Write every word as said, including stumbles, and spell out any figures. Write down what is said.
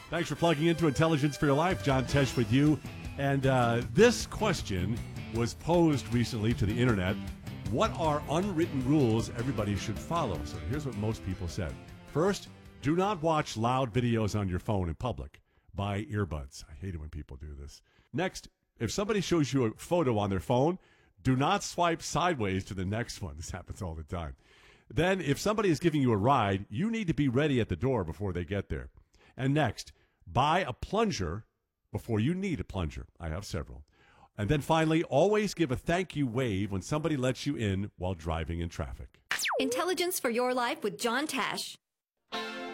Thanks for plugging into Intelligence for Your Life. John Tesh with you. And uh, this question was posed recently to the internet. What are unwritten rules everybody should follow? So here's what most people said. First, do not watch loud videos on your phone in public. Buy earbuds. I hate it when people do this. Next, if somebody shows you a photo on their phone, do not swipe sideways to the next one. This happens all the time. Then, if somebody is giving you a ride, you need to be ready at the door before they get there. And next, buy a plunger before you need a plunger. I have several. And then finally, always give a thank you wave when somebody lets you in while driving in traffic. Intelligence for Your Life with John Tesh.